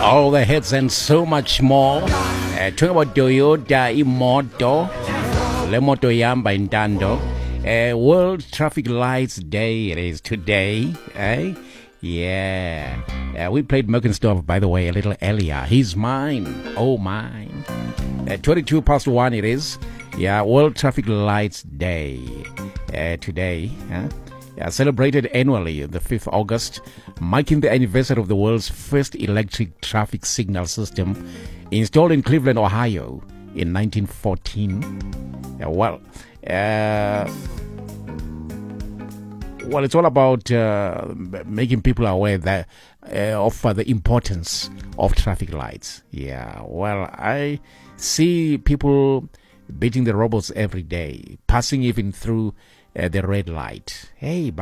all the hits and so much more. Talking about Toyota Imoto, Lemoto Yamba Intando. World Traffic Lights Day it is today, eh? Yeah. We played Merkensdorf, by the way, a little earlier. He's mine. Oh, mine. 22 past 1 it is. Yeah, World Traffic Lights Day today. Huh? Yeah, celebrated annually the 5th August, marking the anniversary of the world's first electric traffic signal system installed in Cleveland, Ohio in 1914. Well, it's all about making people aware that of the importance of traffic lights. Yeah, well, I see people beating the robots every day, passing even through the red light. Hey,